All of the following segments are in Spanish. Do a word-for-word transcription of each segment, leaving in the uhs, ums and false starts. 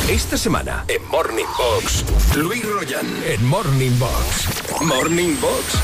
Esta semana, en Morning Box, Luis Royan. En Morning Box. Morning Box.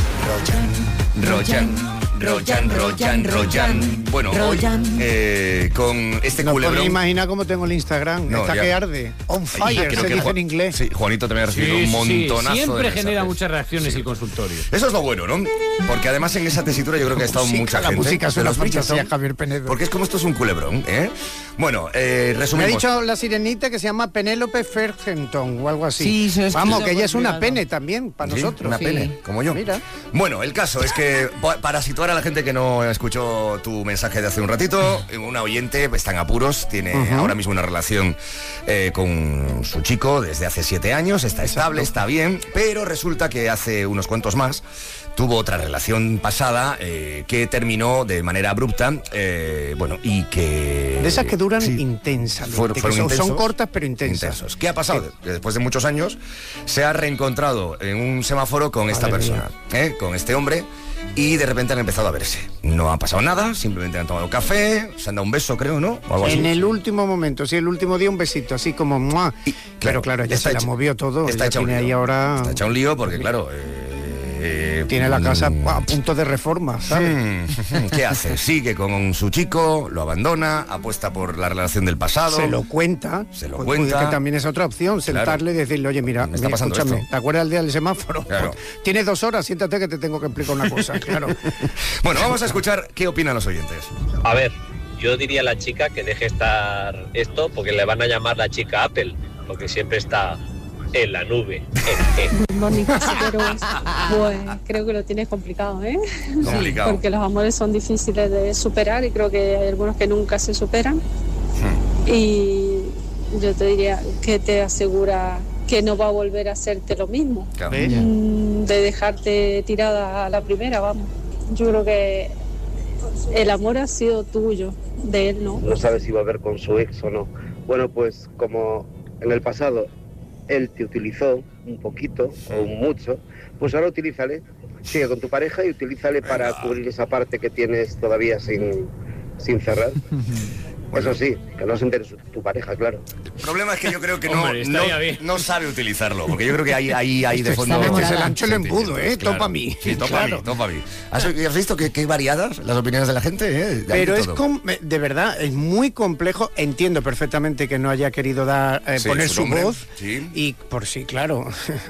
Royan, Royan. Royan, Royan, Royan. Bueno, Royan. hoy eh, con este no culebrón... No imaginar cómo tengo el Instagram. No, Está ya. que arde. On fire, Creo se que dice Juan, en inglés. Sí, Juanito también ha recibido sí, un montonazo sí, siempre de genera mensajes. muchas reacciones Sí. el consultorio. Eso es lo bueno, ¿no? Porque además en esa tesitura yo creo que ha estado música, mucha la gente. música de suena los fantasía, Bridgerton, Javier Penedo. Porque es como esto es un culebrón, ¿eh? Bueno, eh, Me resumimos. ha dicho la sirenita que se llama Penélope Fergenton o algo así. Sí, se lo he Vamos, escrito que ella por es una privado. pene también, para Sí, nosotros. una Sí. pene, como yo. Mira. Bueno, el caso es que pa- para situar a la gente que no escuchó tu mensaje de hace un ratito, una oyente está en apuros, tiene Uh-huh. ahora mismo una relación eh, con su chico desde hace siete años, está estable, está bien, pero resulta que hace unos cuantos más tuvo otra relación pasada eh, que terminó de manera abrupta, eh, bueno, y que... De esas que duran sí, intensamente. fueron- que fueron son, son intensos. cortas pero intensas. Intensos. ¿Qué ha pasado? Que después de muchos años se ha reencontrado en un semáforo con esta Madre persona, ¿eh? Con este hombre, y de repente han empezado a verse. No ha pasado nada, simplemente han tomado café, se han dado un beso, creo, ¿no? O algo así. En el último momento, sí, el último día un besito, así como ¡mua! Y, Pero claro, ya está se la hecho- movió todo. Está ya hecha un tiene ahí lío. ahora. Está hecha un lío porque, claro... eh, eh, Tiene la casa mm, a punto de reforma, ¿sabes? mm, ¿Qué hace? Sigue con su chico, lo abandona, apuesta por la relación del pasado. Se lo cuenta. Se lo Pues, cuenta. pues, que también es otra opción, Claro. sentarle y decirle, oye, mira, Me está mira, pasando escúchame, esto. ¿te acuerdas del día del semáforo? Claro. Tienes dos horas, siéntate que te tengo que explicar una cosa, claro. Bueno, vamos a escuchar qué opinan los oyentes. A ver, yo diría a la chica que deje estar esto porque le van a llamar la chica Apple, porque siempre está en la nube. Morning, caseteros. Pues creo que lo tienes complicado, ¿eh? Complicado. Porque los amores son difíciles de superar y creo que hay algunos que nunca se superan. Hmm. Y yo te diría que te asegura que no va a volver a hacerte lo mismo. Claro. Mm, de dejarte tirada a la primera, vamos. Yo creo que el amor ha sido tuyo, de él no. No sabe si va a ver con su ex o no. Bueno, pues como en el pasado él te utilizó un poquito o un mucho, pues ahora utilízale, sigue con tu pareja y utilízale para cubrir esa parte que tienes todavía sin, sin cerrar. Eso sí, que no se entere su- tu pareja, claro. El problema es que yo creo que no, Hombre, no, estaría bien. no sabe utilizarlo, porque yo creo que hay, hay, hay de fondo... Este es el ancho el embudo, ¿eh? Claro. Topa a mí. Sí, topa Claro. a mí, topa a mí. ¿Has, has visto que, que variadas las opiniones de la gente? ¿Eh? Hay de Pero es todo. com- de verdad, es muy complejo. Entiendo perfectamente que no haya querido dar eh, Sí, poner su su nombre, voz. sí. Y por sí, claro.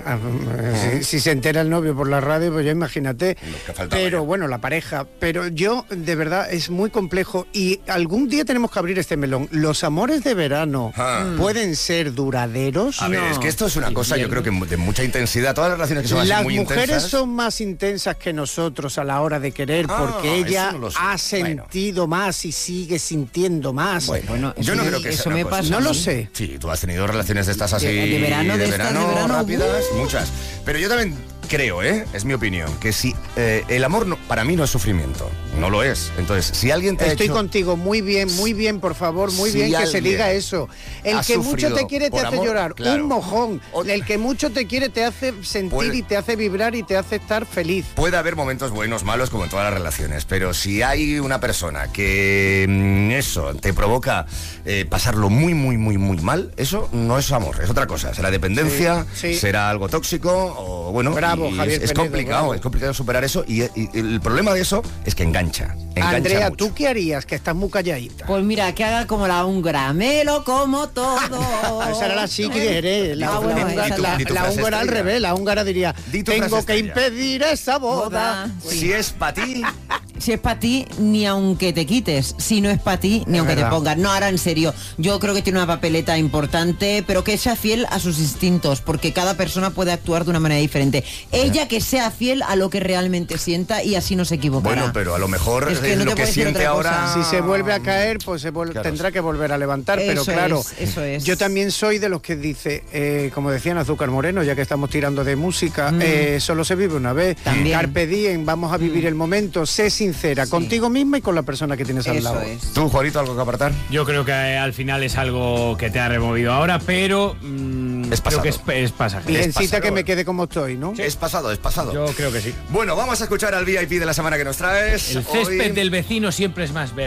si, si se entera el novio por la radio, pues ya imagínate. Lo que faltaba Pero ya. bueno, la pareja. Pero yo, de verdad, es muy complejo. Y algún día tenemos que abrir este melón. ¿Los amores de verano Ah. pueden ser duraderos? A ver, es que esto es una cosa, yo creo que de mucha intensidad. Todas las relaciones que son así Las muy mujeres intensas... son más intensas que nosotros a la hora de querer, Ah, porque ella eso no lo sé. ha Bueno. sentido más y sigue sintiendo más. Bueno, Yo no eso- creo que eso sea me una cosa- pasa No a lo mí. sé. Sí, tú has tenido relaciones de estas así... De- de verano, de estas de verano, rápidas, muchas. Pero yo también creo, ¿eh? Es mi opinión, que si eh, el amor no- para mí no es sufrimiento, no lo es. Entonces, si alguien te ha Estoy hecho- contigo, muy bien, muy bien, por favor, muy Si bien que se alguien diga eso. El ha que mucho sufrido te quiere te por hace amor, llorar, claro. un mojón. O- El que mucho te quiere te hace sentir Puede- y te hace vibrar y te hace estar feliz. Puede haber momentos buenos, malos, como en todas las relaciones, pero si hay una persona que mm, eso te provoca eh, pasarlo muy, muy, muy, muy mal, eso no es amor, es otra cosa. Será dependencia, Sí, sí. será algo tóxico, o bueno, Bravo, y Javier es, es Penedo, complicado, bravo. es complicado superar eso. Y, y el problema de eso es que engancha. engancha Andrea, mucho. ¿tú qué harías? Que estás muy calladita. Pues mira, que haga como la húngara, me lo como todo. Ah, esa era la chiqui de Jerez. La, Ah, la bueno, húngara, esa es la- Di tu la frase húngara al estrella. revés, la húngara diría, Di tu tengo frase que estrella. impedir esa boda. Boda. Si es para ti, Si es para ti, ni aunque te quites. Si no es para ti, ni Es aunque verdad. te pongas. No, ahora en serio, yo creo que tiene una papeleta importante, pero que sea fiel a sus instintos, porque cada persona puede actuar de una manera diferente. Ella que sea fiel a lo que realmente sienta y así no se equivocará. bueno, pero a lo mejor Es que es no lo te que puede decir siente otra ahora. cosa. Si se vuelve a caer, pues se vuel- Claro. tendrá que volver a levantar, pero Eso claro, es, eso es. yo también soy de los que dice, eh, como decían Azúcar Moreno, ya que estamos tirando de música, eh, solo se vive una vez, También. carpe diem, vamos a vivir el momento, sé sincera Sí. contigo misma y con la persona que tienes al Eso lado. es. ¿Tú, Juanito, algo que apartar? Yo creo que eh, al final es algo que te ha removido ahora, pero mm, Es creo que pasado. es, es pasajero. Virgencita pasado, que me eh. quede como estoy, ¿no? Es pasado, es pasado. Yo creo que sí. Bueno, vamos a escuchar al V I P de la semana que nos traes. El césped Hoy- del vecino siempre es más verde.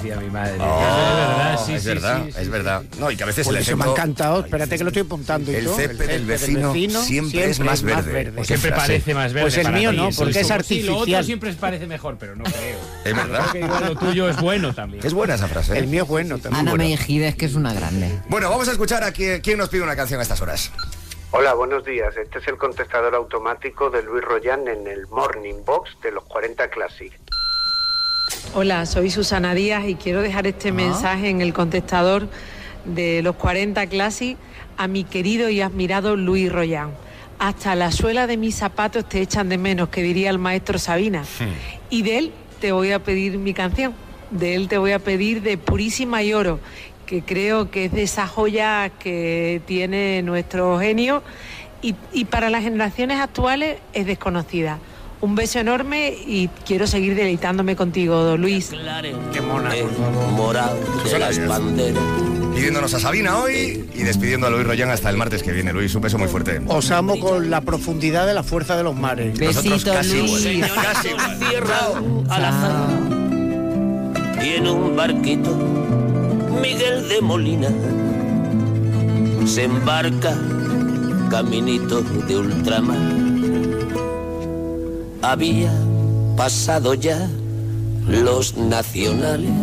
decía mi madre. Oh, es verdad, sí, es sí, verdad, sí, es sí, verdad. sí. No, y que a veces Pues el eso me ha ejemplo- encantado. Espérate que lo estoy apuntando. y El todo. césped del vecino siempre es más verde. Qué Siempre frase. parece más verde. Pues el para mío ti, no, sí, porque sí, es sí, artificial. Lo otro siempre parece mejor, pero no creo. Es verdad. Creo que igual lo tuyo es bueno también. Es buena esa frase. ¿eh? El mío es bueno también. Ana bueno. Meijides, que es una grande. Bueno, vamos a escuchar a quién, quién nos pide una canción a estas horas. Hola, buenos días. Este es el contestador automático de Luis Royan en el Morning Box de los cuarenta Classic. Hola, soy Susana Díaz y quiero dejar este Ah. mensaje en el contestador de los cuarenta Classic a mi querido y admirado Luis Royan. Hasta la suela de mis zapatos te echan de menos, que diría el maestro Sabina. Y de él te voy a pedir mi canción. De él te voy a pedir de Purísima y Oro, que creo que es de esas joyas que tiene nuestro genio y, y para las generaciones actuales es desconocida. Un beso enorme y quiero seguir deleitándome contigo, Luis. Qué mona. Moral de las banderas. Pidiéndonos a Sabina hoy y despidiendo a Luis Royan hasta el martes que viene. Luis, un beso muy fuerte. Os amo con la profundidad de la fuerza de los mares. Nosotros Besito, casi Luis. igual. Casi igual. Tierra al azar. Y en un barquito, Miguel de Molina se embarca caminito de ultramar. Había pasado ya los nacionales,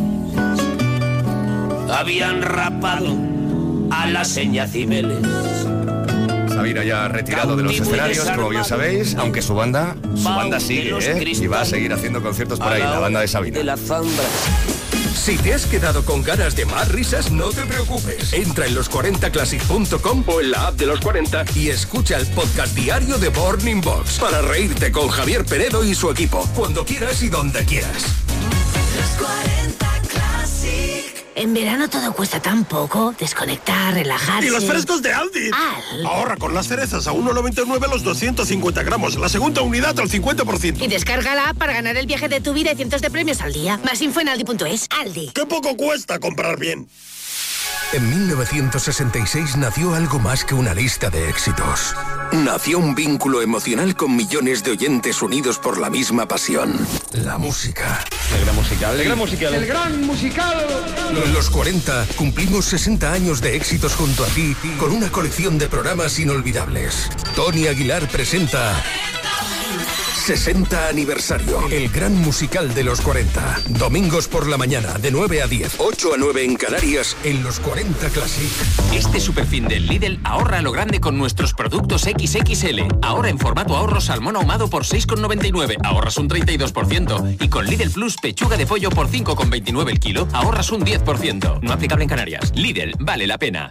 habían rapado a la seña Cibeles. Sabina ya retirado de los Cautivo y escenarios, como bien desarmado. sabéis, aunque su banda, su banda sigue, ¿eh? Y va a seguir haciendo conciertos por ahí, la banda de Sabina. De la Zambra. Si te has quedado con ganas de más risas, no te preocupes. Entra en los cuarenta classic punto com o en la app de los cuarenta y escucha el podcast diario de Morning Box para reírte con Javier Penedo y su equipo, cuando quieras y donde quieras. Los cuarenta Classic. En verano todo cuesta tan poco. Desconectar, relajarse. ¡Y los frescos de Aldi! Al. Ahorra con las cerezas a uno noventa y nueve los doscientos cincuenta gramos. La segunda unidad al cincuenta por ciento. Y descarga la app para ganar el viaje de tu vida y cientos de premios al día. Más info en aldi punto es. Aldi. ¡Qué poco cuesta comprar bien! En mil novecientos sesenta y seis nació algo más que una lista de éxitos. Nació un vínculo emocional con millones de oyentes unidos por la misma pasión. La música. El gran musical. El gran musical. El gran musical. En los cuarenta cumplimos sesenta años de éxitos junto a ti con una colección de programas inolvidables. Tony Aguilar presenta sesenta aniversario. El gran musical de los cuarenta. Domingos por la mañana de nueve a diez, ocho a nueve en Canarias en los cuarenta Classic. Este superfin del Lidl ahorra a lo grande con nuestros productos equis equis ele. Ahora en formato ahorro salmón ahumado por seis con noventa y nueve, ahorras un treinta y dos por ciento. Y con Lidl Plus pechuga de pollo por cinco con veintinueve el kilo, ahorras un diez por ciento. No aplicable en Canarias. Lidl, vale la pena.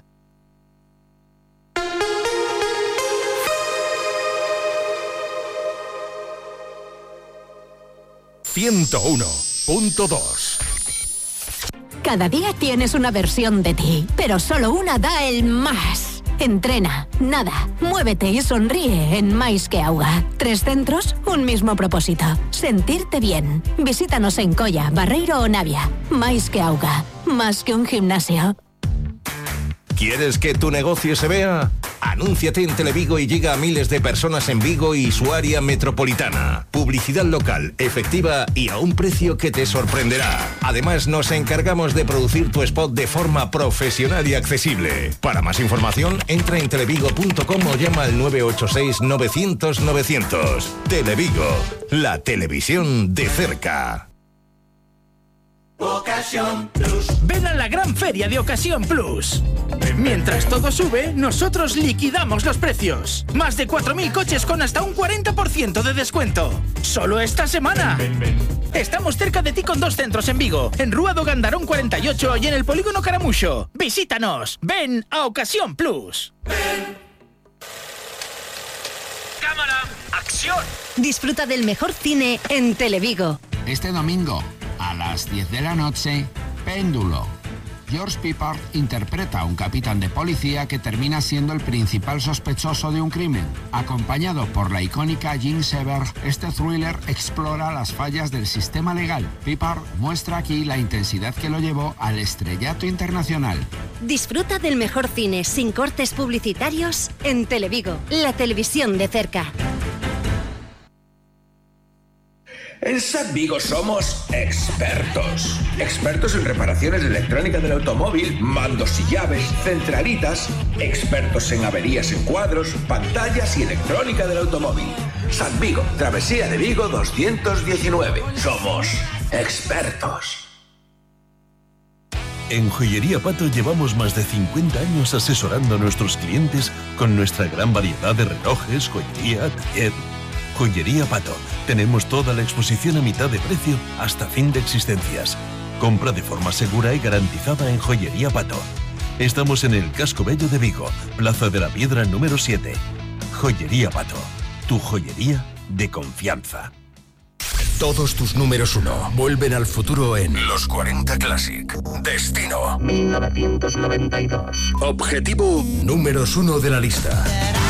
ciento uno punto dos. Cada día tienes una versión de ti, pero solo una da el más. Entrena, nada, muévete y sonríe en Mais que Auga. Tres centros, un mismo propósito. Sentirte bien. Visítanos en Colla, Barreiro o Navia. Mais que Auga. Más que un gimnasio. ¿Quieres que tu negocio se vea? Anúnciate en Televigo y llega a miles de personas en Vigo y su área metropolitana. Publicidad local, efectiva y a un precio que te sorprenderá. Además, nos encargamos de producir tu spot de forma profesional y accesible. Para más información, entra en televigo punto com o llama al nueve ocho seis novecientos novecientos. Televigo, la televisión de cerca. Ocasión Plus. Ven a la gran feria de Ocasión Plus. Mientras todo sube, nosotros liquidamos los precios. Más de cuatro mil coches con hasta un cuarenta por ciento de descuento. Solo esta semana. Ven, ven. Estamos cerca de ti con dos centros en Vigo, en Rúa do Gandarón cuarenta y ocho y en el Polígono Caramuxo. Visítanos. Ven a Ocasión Plus. Ven. Cámara, acción. Disfruta del mejor cine en Televigo. Este domingo, a las diez de la noche, Péndulo. George Peppard interpreta a un capitán de policía que termina siendo el principal sospechoso de un crimen. Acompañado por la icónica Jean Seberg, este thriller explora las fallas del sistema legal. Peppard muestra aquí la intensidad que lo llevó al estrellato internacional. Disfruta del mejor cine sin cortes publicitarios en Televigo, la televisión de cerca. En S A T Vigo somos expertos. Expertos en reparaciones de electrónica del automóvil, mandos y llaves, centralitas. Expertos en averías en cuadros, pantallas y electrónica del automóvil. S A T Vigo, Travesía de Vigo doscientos diecinueve. Somos expertos. En Joyería Pato llevamos más de cincuenta años asesorando a nuestros clientes con nuestra gran variedad de relojes, joyería, taller. Joyería Pato. Tenemos toda la exposición a mitad de precio hasta fin de existencias. Compra de forma segura y garantizada en Joyería Pato. Estamos en el Casco Bello de Vigo, Plaza de la Piedra número siete. Joyería Pato. Tu joyería de confianza. Todos tus números uno vuelven al futuro en Los cuarenta Classic. Destino mil novecientos noventa y dos. Objetivo números uno de la lista.